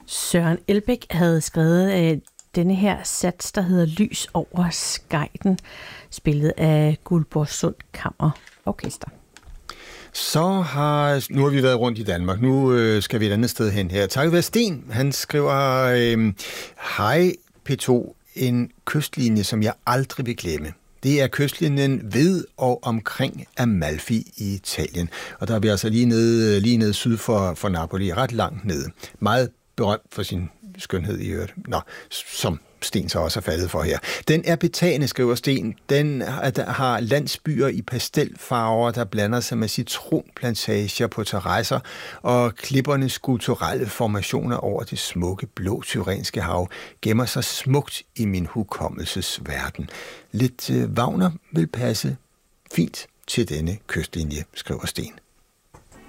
Søren Elbæk havde skrevet denne her sats, der hedder Lys over Skejten, spillet af Guldborgsund Kammer Orkester. Nu har vi været rundt i Danmark. Nu skal vi et andet sted hen her. Takket være Sten. Han skriver, hej P2, en kystlinje, som jeg aldrig vil glemme. Det er kystlinjen ved og omkring Amalfi i Italien. Og der er vi altså lige nede syd for Napoli, ret langt nede. Meget berømt for sin skønhed i øvrigt. Som Sten så også er faldet for her. Den er betagende, skriver Sten. Den har landsbyer i pastelfarver, der blander sig med citronplantager på terrasser og klippernes kulturelle formationer over det smukke blå Tyrrhenske hav gemmer sig smukt i min hukommelsesverden. Lidt Wagner vil passe fint til denne kystlinje, skriver Sten.